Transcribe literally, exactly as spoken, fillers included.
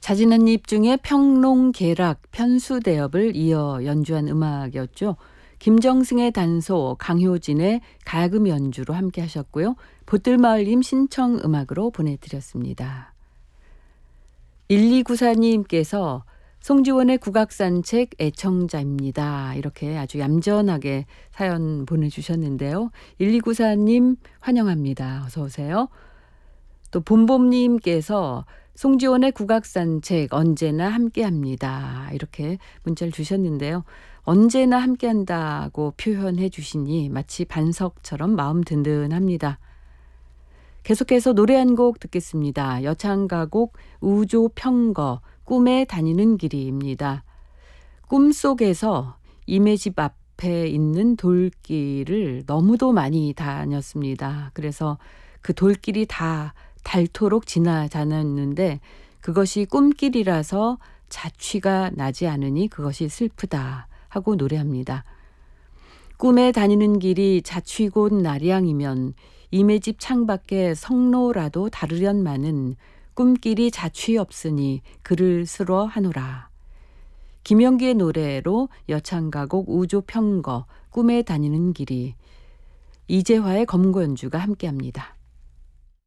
자진 한입 중에 평롱, 계락, 편수대엽을 이어 연주한 음악이었죠. 김정승의 단소, 강효진의 가야금 연주로 함께 하셨고요. 보뜰마을님 신청 음악으로 보내드렸습니다. 일이구사님께서 송지원의 국악산책 애청자입니다. 이렇게 아주 얌전하게 사연 보내주셨는데요. 일이구사님 환영합니다. 어서 오세요. 또 봄봄님께서 송지원의 국악산책 언제나 함께합니다. 이렇게 문자를 주셨는데요. 언제나 함께한다고 표현해 주시니 마치 반석처럼 마음 든든합니다. 계속해서 노래 한 곡 듣겠습니다. 여창가곡 우조평거 꿈에 다니는 길이입니다. 꿈속에서 이매 집 앞에 있는 돌길을 너무도 많이 다녔습니다. 그래서 그 돌길이 다 닳도록 지나다녔는데 그것이 꿈길이라서 자취가 나지 않으니 그것이 슬프다 하고 노래합니다. 꿈에 다니는 길이 자취곳 나량이면 이매 집 창밖에 성로라도 다르련마는 꿈길이 자취 없으니 글을 쓰러 하노라. 김영기의 노래로 여창가곡 우조평거 꿈에 다니는 길이, 이재화의 검고 연주가 함께합니다.